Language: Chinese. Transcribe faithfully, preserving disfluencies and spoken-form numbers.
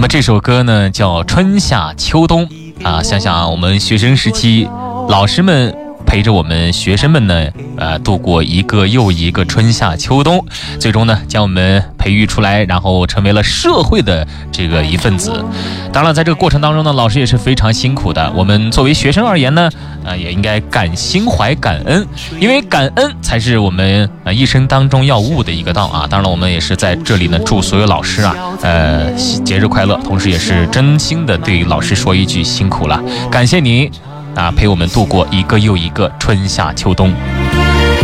么这首歌呢叫春夏秋冬啊，想想我们学生时期，老师们陪着我们学生们呢，呃，度过一个又一个春夏秋冬，最终呢，将我们培育出来，然后成为了社会的这个一份子。当然，在这个过程当中呢，老师也是非常辛苦的。我们作为学生而言呢，呃，也应该感心怀感恩，因为感恩才是我们呃一生当中要悟的一个道啊。当然，我们也是在这里呢，祝所有老师啊，呃，节日快乐，同时也是真心的对老师说一句辛苦了，感谢你。啊，陪我们度过一个又一个春夏秋冬。